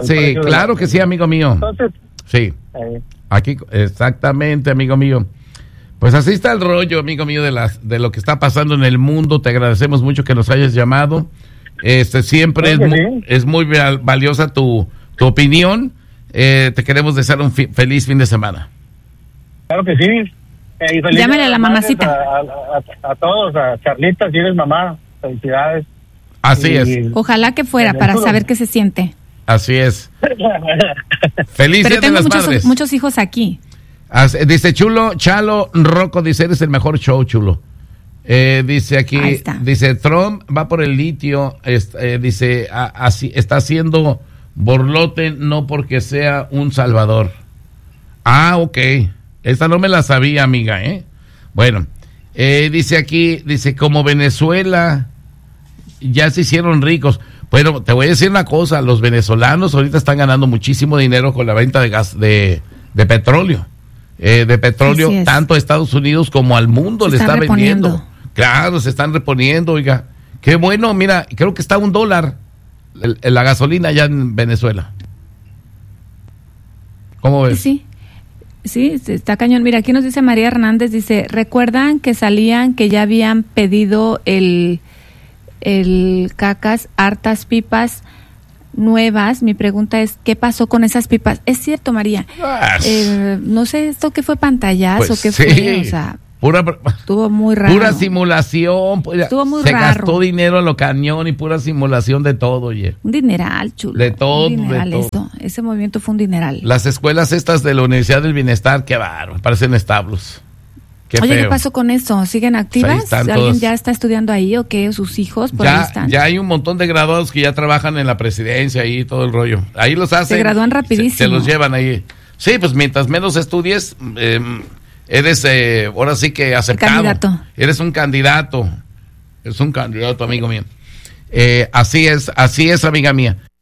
Sí, claro que sí, amigo mío. Entonces, sí, aquí, exactamente, amigo mío. Pues así está el rollo, amigo mío, de lo que está pasando en el mundo. Te agradecemos mucho que nos hayas llamado. Siempre es muy valiosa tu opinión. Te queremos desear un feliz fin de semana. Claro que sí. Llámale a la mamacita. A todos, a Carlita, si eres mamá, felicidades. Así es. Ojalá que fuera para saber qué se siente. Así es. Feliz Día de las Madres. Muchos hijos aquí. Dice Chalo Rocco, dice, eres el mejor show, chulo. Dice aquí, dice, Trump va por el litio, dice, así está haciendo borlote, no porque sea un salvador. Ok. Esta no me la sabía, amiga, Bueno, dice aquí, dice, como Venezuela ya se hicieron ricos. Bueno, te voy a decir una cosa, los venezolanos ahorita están ganando muchísimo dinero con la venta de gas, de petróleo. Tanto a Estados Unidos como al mundo le está vendiendo. Claro, se están reponiendo, oiga. Qué bueno, mira, creo que está $1 la gasolina allá en Venezuela. ¿Cómo ves? Sí, está cañón. Mira, aquí nos dice María Hernández, dice, ¿recuerdan que salían que ya habían pedido el cacas, hartas pipas nuevas? Mi pregunta es, ¿qué pasó con esas pipas? Es cierto, María. No sé esto qué fue, pantallazo, pues qué fue, o sea, estuvo muy raro. Pura simulación. Estuvo muy raro. Se gastó dinero en lo cañón y pura simulación de todo, oye. Un dineral, chulo. De todo, Ese movimiento fue un dineral. Las escuelas estas de la Universidad del Bienestar, qué bárbaro, parecen establos. Oye, ¿qué pasó con eso? ¿Siguen activas? ¿Alguien ya está estudiando ahí o qué? ¿Sus hijos por ahí están? Ya hay un montón de graduados que ya trabajan en la presidencia y todo el rollo. Ahí los hacen. Se gradúan rapidísimo. Se los llevan ahí. Sí, pues mientras menos estudies, eres ahora sí que aceptado. Candidato. Eres un candidato. Amigo mío. Así es, amiga mía.